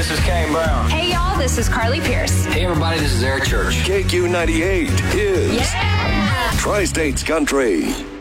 this is Kane Brown. Hey, y'all, this is Carly Pierce. Hey, everybody, this is Eric Church. KQ98 is Tri-States Country.